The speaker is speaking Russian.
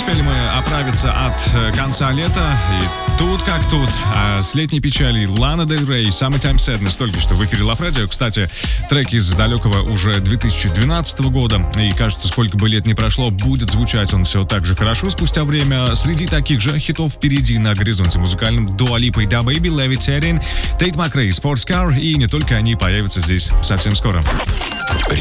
успели мы оправиться от конца лета. И тут как тут, с летней печали Лана Дель Рей, Summertime Sadness, только что в эфире Love Radio. Кстати, трек из далекого уже 2012 года. И кажется, сколько бы лет ни прошло, будет звучать он все так же хорошо спустя время. Среди таких же хитов впереди на горизонте музыкальном Dua Lipa и DaBaby, Levitating, Тейт Макрей, Sports Car, и не только они появятся здесь совсем скоро.